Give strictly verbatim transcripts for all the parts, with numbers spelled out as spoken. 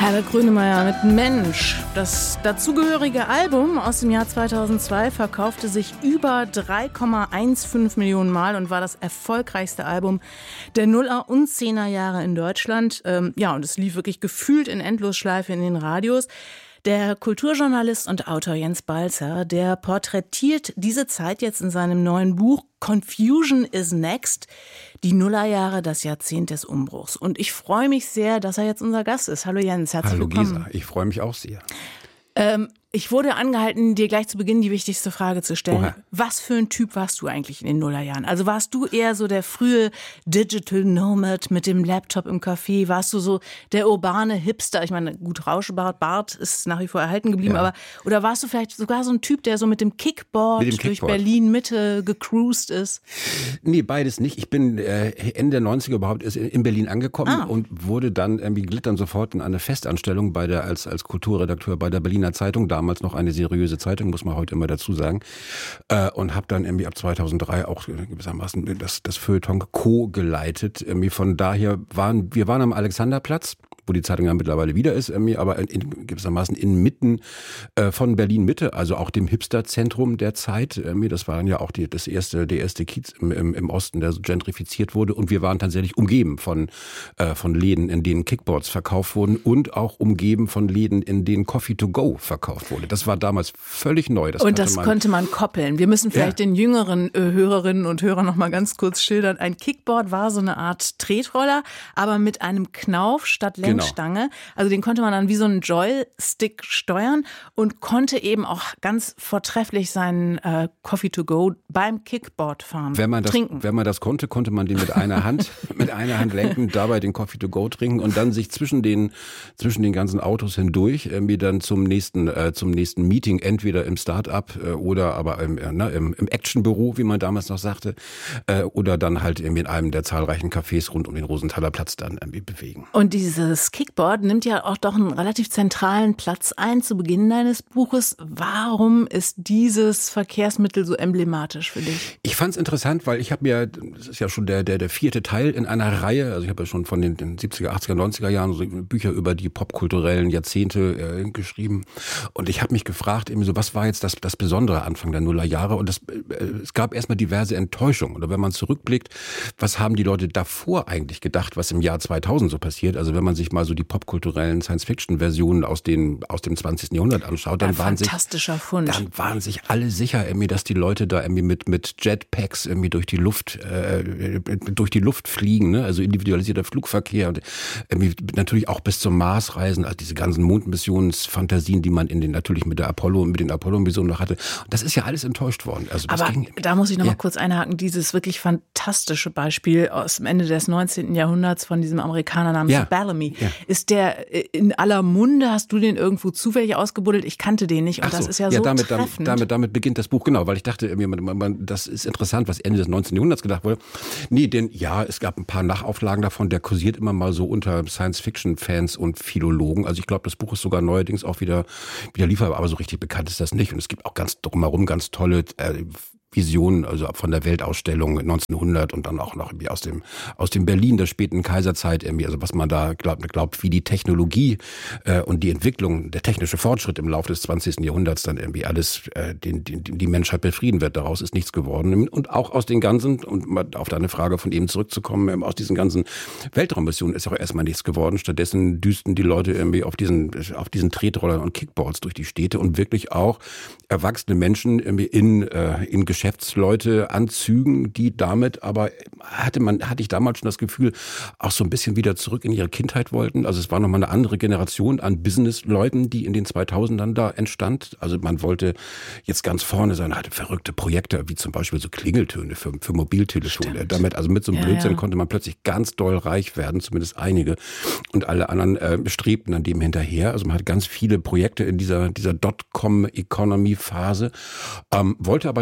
Herbert Grönemeyer mit Mensch. Das dazugehörige Album aus dem Jahr zweitausendzwei verkaufte sich über drei Komma fünfzehn Millionen Mal und war das erfolgreichste Album der Nuller- und Zehnerjahre in Deutschland. Ähm, ja, und es lief wirklich gefühlt in Endlosschleife in den Radios. Der Kulturjournalist und Autor Jens Balzer, der porträtiert diese Zeit jetzt in seinem neuen Buch Confusion is Next, die Nullerjahre, das Jahrzehnt des Umbruchs. Und ich freue mich sehr, dass er jetzt unser Gast ist. Hallo Jens, herzlich Hallo willkommen. Gesa, ich freue mich auch sehr. Ähm, ich wurde angehalten, dir gleich zu Beginn die wichtigste Frage zu stellen. Oha. Was für ein Typ warst du eigentlich in den Nullerjahren? Also warst du eher so der frühe Digital Nomad mit dem Laptop im Café? Warst du so der urbane Hipster? Ich meine, gut, Rauschebart, Bart ist nach wie vor erhalten geblieben, Ja. aber oder warst du vielleicht sogar so ein Typ, der so mit dem Kickboard, Mit dem durch Kickboard. Berlin-Mitte gecruised ist? Nee, beides nicht. Ich bin äh, Ende der neunziger überhaupt erst in Berlin angekommen Ah. und wurde dann irgendwie glitt dann sofort in eine Festanstellung bei der als als Kulturredakteur bei der Berliner Zeitung, damals noch eine seriöse Zeitung, muss man heute immer dazu sagen, äh, und habe dann irgendwie ab zweitausenddrei auch gewissermaßen das das Feuilleton co-geleitet. Irgendwie von daher waren wir waren am Alexanderplatz, wo die Zeitung ja mittlerweile wieder ist, irgendwie, aber in, in, gewissermaßen inmitten äh, von Berlin-Mitte, also auch dem Hipster-Zentrum der Zeit. Irgendwie, das war dann ja auch die, das erste, der erste Kiez im, im, im Osten, der so gentrifiziert wurde. Und wir waren tatsächlich umgeben von, äh, von Läden, in denen Kickboards verkauft wurden und auch umgeben von Läden, in denen Coffee to go verkauft wurde. Das war damals völlig neu. Das Und das man, konnte man koppeln. Wir müssen vielleicht Ja. den jüngeren äh, Hörerinnen und Hörern noch mal ganz kurz schildern. Ein Kickboard war so eine Art Tretroller, aber mit einem Knauf statt Genau. Lenkstange. Also den konnte man dann wie so einen Joystick steuern und konnte eben auch ganz vortrefflich seinen äh, Coffee to go beim Kickboard fahren, Wenn man das, trinken. wenn man das konnte, konnte man den mit einer Hand, mit einer Hand lenken, dabei den Coffee to go trinken und dann sich zwischen den, zwischen den ganzen Autos hindurch irgendwie dann zum nächsten, äh, zum nächsten Meeting, entweder im Start-up äh, oder aber im, äh, ne, im, im Actionbüro, wie man damals noch sagte, äh, oder dann halt irgendwie in einem der zahlreichen Cafés rund um den Rosenthaler Platz dann irgendwie bewegen. Und dieses Kickboard nimmt ja auch doch einen relativ zentralen Platz ein zu Beginn deines Buches. Warum ist dieses Verkehrsmittel so emblematisch für dich? Ich fand's interessant, weil ich habe mir, das ist ja schon der, der, der vierte Teil in einer Reihe, also ich habe ja schon von den, den siebziger, achtziger, neunziger Jahren so Bücher über die popkulturellen Jahrzehnte äh, geschrieben und ich habe mich gefragt, eben so, was war jetzt das, das Besondere Anfang der Nullerjahre und das, äh, es gab erstmal diverse Enttäuschungen oder wenn man zurückblickt, was haben die Leute davor eigentlich gedacht, was im Jahr zweitausend so passiert, also wenn man sich mal so die popkulturellen Science-Fiction-Versionen aus den aus dem zwanzigsten Jahrhundert anschaut, dann Ein waren sich fantastischer Fund. dann waren sich alle sicher, irgendwie, dass die Leute da irgendwie mit mit Jetpacks irgendwie durch die Luft äh, durch die Luft fliegen, ne? Also individualisierter Flugverkehr und irgendwie natürlich auch bis zum Mars reisen, also diese ganzen Mondmissionsfantasien, die man in den natürlich mit der Apollo und mit den Apollo-Missionen noch hatte. Und das ist ja alles enttäuscht worden. Also das Aber ging, da muss ich noch ja. mal kurz einhaken, dieses wirklich fantastische Beispiel aus dem Ende des neunzehnten Jahrhunderts von diesem Amerikaner namens Ja. Bellamy. Ja. Ist der in aller Munde? Hast du den irgendwo zufällig ausgebuddelt? Ich kannte den nicht und Ach das so. ist ja, ja so damit, treffend. damit, damit, damit beginnt das Buch, genau, weil ich dachte, irgendwie, man, man, das ist interessant, was Ende des neunzehnten Jahrhunderts gedacht wurde. Nee, denn ja, es gab ein paar Nachauflagen davon, der kursiert immer mal so unter Science-Fiction-Fans und Philologen. Also ich glaube, das Buch ist sogar neuerdings auch wieder, wieder lieferbar, aber so richtig bekannt ist das nicht. Und es gibt auch ganz drumherum ganz tolle äh, Visionen, also von der Weltausstellung neunzehnhundert und dann auch noch irgendwie aus dem aus dem Berlin der späten Kaiserzeit irgendwie, also was man da glaubt, glaubt wie die Technologie äh, und die Entwicklung, der technische Fortschritt im Laufe des zwanzigsten Jahrhunderts dann irgendwie alles äh, den, den, die Menschheit befrieden wird. Daraus ist nichts geworden und auch aus den ganzen, und mal auf deine Frage von eben zurückzukommen, aus diesen ganzen Weltraummissionen ist auch erstmal nichts geworden. Stattdessen düsten die Leute irgendwie auf diesen auf diesen Tretrollern und Kickboards durch die Städte und wirklich auch erwachsene Menschen irgendwie in äh, in Geschäftsleute Anzügen, die damit aber hatte man hatte ich damals schon das Gefühl auch so ein bisschen wieder zurück in ihre Kindheit wollten. Also es war nochmal eine andere Generation an Businessleuten, die in den zweitausendern da entstand. Also man wollte jetzt ganz vorne sein, hatte verrückte Projekte wie zum Beispiel so Klingeltöne für, für Mobiltelefone. Stimmt. Damit also mit so einem Ja, Blödsinn ja. konnte man plötzlich ganz doll reich werden, zumindest einige. Und alle anderen äh, strebten an dem hinterher. Also man hatte ganz viele Projekte in dieser dieser Dotcom-Economy-Phase, ähm, wollte aber dann trotzdem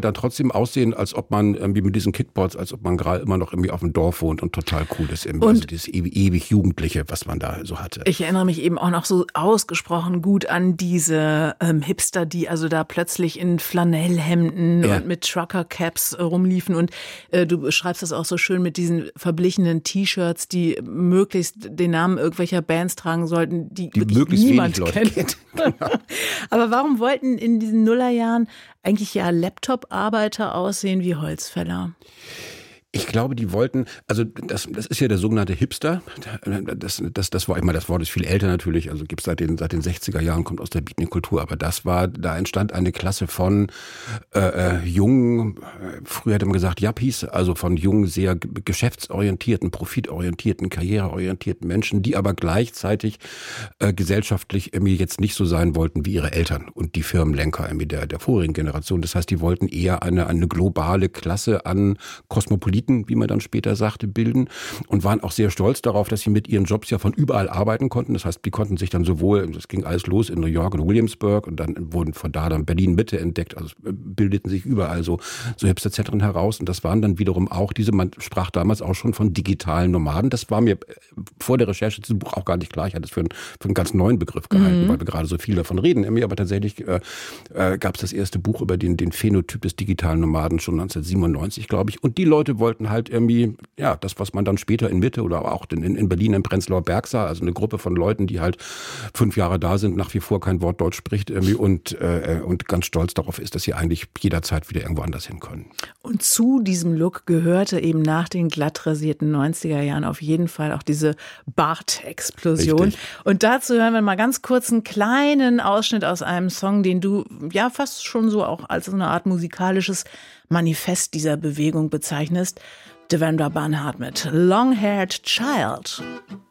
eben aussehen, als ob man irgendwie mit diesen Kickboards, als ob man gerade immer noch irgendwie auf dem Dorf wohnt und total cool ist. Irgendwie. Und also dieses ewig, ewig Jugendliche, was man da so hatte. Ich erinnere mich eben auch noch so ausgesprochen gut an diese ähm, Hipster, die also da plötzlich in Flanellhemden ja. und mit Trucker-Caps äh, rumliefen. Und äh, du beschreibst das auch so schön mit diesen verblichenen T-Shirts, die möglichst den Namen irgendwelcher Bands tragen sollten, die, die wirklich niemand kennt. kennt. Genau. Aber warum wollten in diesen Nullerjahren eigentlich ja Laptop-Arbeiter aussehen wie Holzfäller? Ich glaube, die wollten, also das, das ist ja der sogenannte Hipster. Das, das, das war immer, das Wort ist viel älter natürlich, also gibt es seit den, seit den sechziger Jahren, kommt aus der Beatnik-Kultur, aber das war, da entstand eine Klasse von äh, jungen, früher hätte man gesagt Yuppies, also von jungen, sehr geschäftsorientierten, profitorientierten, karriereorientierten Menschen, die aber gleichzeitig äh, gesellschaftlich irgendwie jetzt nicht so sein wollten wie ihre Eltern und die Firmenlenker irgendwie der, der vorigen Generation. Das heißt, die wollten eher eine, eine globale Klasse an Kosmopoliten, wie man dann später sagte, bilden und waren auch sehr stolz darauf, dass sie mit ihren Jobs ja von überall arbeiten konnten. Das heißt, die konnten sich dann sowohl, das ging alles los in New York und Williamsburg und dann wurden von da dann Berlin-Mitte entdeckt, also bildeten sich überall so, so Hipsterzentren heraus und das waren dann wiederum auch diese, man sprach damals auch schon von digitalen Nomaden. Das war mir vor der Recherche zu diesem Buch auch gar nicht klar. Ich hatte es für, einen, für einen ganz neuen Begriff gehalten, mhm. weil wir gerade so viel davon reden. Aber tatsächlich äh, äh, gab es das erste Buch über den, den Phänotyp des digitalen Nomaden schon neunzehnhundertsiebenundneunzig, glaube ich. Und die Leute wollten halt irgendwie, ja, das, was man dann später in Mitte oder auch in, in Berlin im Prenzlauer Berg sah, also eine Gruppe von Leuten, die halt fünf Jahre da sind, nach wie vor kein Wort Deutsch spricht irgendwie und, äh, und ganz stolz darauf ist, dass sie eigentlich jederzeit wieder irgendwo anders hin können. Und zu diesem Look gehörte eben nach den glatt rasierten neunziger Jahren auf jeden Fall auch diese Bart-Explosion. Richtig. Und dazu hören wir mal ganz kurz einen kleinen Ausschnitt aus einem Song, den du ja fast schon so auch als so eine Art musikalisches Manifest dieser Bewegung bezeichnest. Devendra Banhart mit Long-Haired Child.